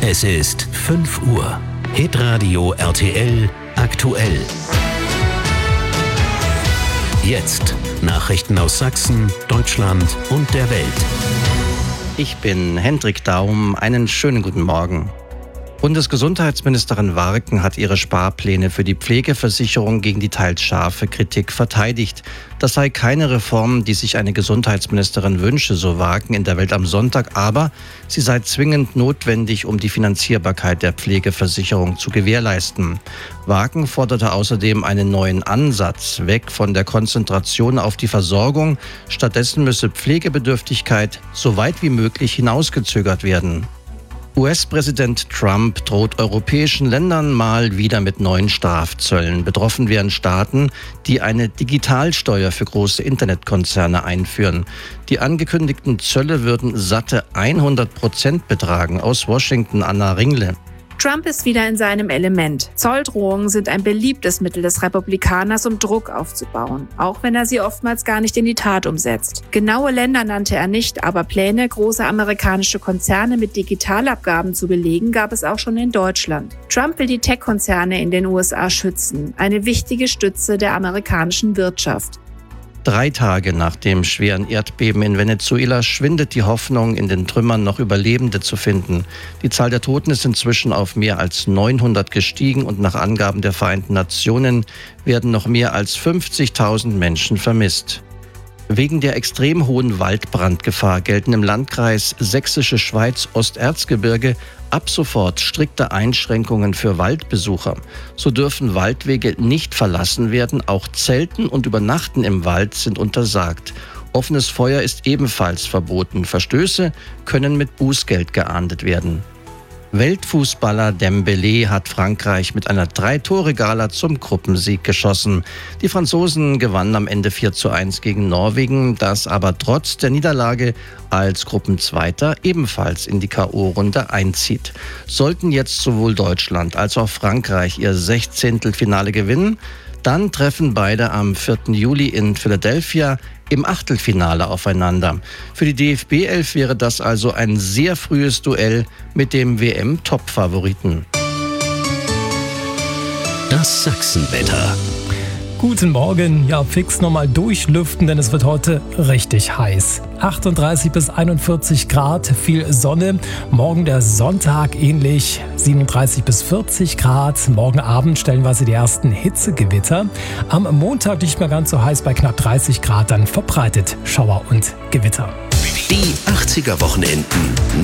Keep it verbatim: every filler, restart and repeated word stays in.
Es ist fünf Uhr. Hitradio R T L aktuell. Jetzt Nachrichten aus Sachsen, Deutschland und der Welt. Ich bin Hendrik Daum. Einen schönen guten Morgen. Bundesgesundheitsministerin Warken hat ihre Sparpläne für die Pflegeversicherung gegen die teils scharfe Kritik verteidigt. Das sei keine Reform, die sich eine Gesundheitsministerin wünsche, so Warken in der Welt am Sonntag, aber sie sei zwingend notwendig, um die Finanzierbarkeit der Pflegeversicherung zu gewährleisten. Warken forderte außerdem einen neuen Ansatz, weg von der Konzentration auf die Versorgung. Stattdessen müsse Pflegebedürftigkeit so weit wie möglich hinausgezögert werden. U S-Präsident Trump droht europäischen Ländern mal wieder mit neuen Strafzöllen. Betroffen wären Staaten, die eine Digitalsteuer für große Internetkonzerne einführen. Die angekündigten Zölle würden satte hundert Prozent betragen. Aus Washington, Anna Ringle. Trump ist wieder in seinem Element. Zolldrohungen sind ein beliebtes Mittel des Republikaners, um Druck aufzubauen, auch wenn er sie oftmals gar nicht in die Tat umsetzt. Genaue Länder nannte er nicht, aber Pläne, große amerikanische Konzerne mit Digitalabgaben zu belegen, gab es auch schon in Deutschland. Trump will die Tech-Konzerne in den U S A schützen, eine wichtige Stütze der amerikanischen Wirtschaft. Drei Tage nach dem schweren Erdbeben in Venezuela schwindet die Hoffnung, in den Trümmern noch Überlebende zu finden. Die Zahl der Toten ist inzwischen auf mehr als neunhundert gestiegen und nach Angaben der Vereinten Nationen werden noch mehr als fünfzigtausend Menschen vermisst. Wegen der extrem hohen Waldbrandgefahr gelten im Landkreis Sächsische Schweiz-Osterzgebirge ab sofort strikte Einschränkungen für Waldbesucher. So dürfen Waldwege nicht verlassen werden, auch Zelten und Übernachten im Wald sind untersagt. Offenes Feuer ist ebenfalls verboten. Verstöße können mit Bußgeld geahndet werden. Weltfußballer Dembélé hat Frankreich mit einer Drei-Tore-Gala zum Gruppensieg geschossen. Die Franzosen gewannen am Ende vier zu eins gegen Norwegen, das aber trotz der Niederlage als Gruppenzweiter ebenfalls in die K O-Runde einzieht. Sollten jetzt sowohl Deutschland als auch Frankreich ihr Sechzehntelfinale gewinnen, dann treffen beide am vierten Juli in Philadelphia im Achtelfinale aufeinander. Für die D F B elf wäre das also ein sehr frühes Duell mit dem W M-Top-Favoriten. Das Sachsenwetter. Guten Morgen, ja fix nochmal durchlüften, denn es wird heute richtig heiß. achtunddreißig bis einundvierzig Grad, viel Sonne. Morgen der Sonntag ähnlich, siebenunddreißig bis vierzig Grad. Morgen Abend stellenweise die ersten Hitzegewitter. Am Montag nicht mehr ganz so heiß bei knapp dreißig Grad, dann verbreitet Schauer und Gewitter. Die achtziger Wochenenden